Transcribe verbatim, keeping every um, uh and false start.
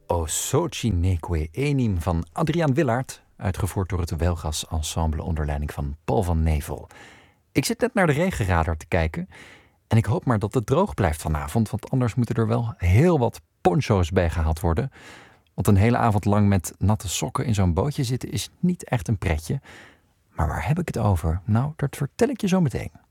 O Soci Neque Enim van Adriaan Willaert, uitgevoerd door het Welgas Ensemble onder leiding van Paul van Nevel. Ik zit net naar de regenradar te kijken en ik hoop maar dat het droog blijft vanavond, want anders moeten er wel heel wat poncho's bij gehaald worden. Want een hele avond lang met natte sokken in zo'n bootje zitten is niet echt een pretje. Maar waar heb ik het over? Nou, dat vertel ik je zo meteen.